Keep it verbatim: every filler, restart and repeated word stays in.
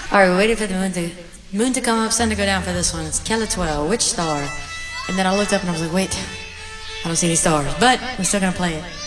All right, we're waiting for the moon to moon to come up, sun to go down for this one. It's Keletwell, Which Star? And then I looked up and I was like, wait, I don't see any stars, but we're still gonna play it.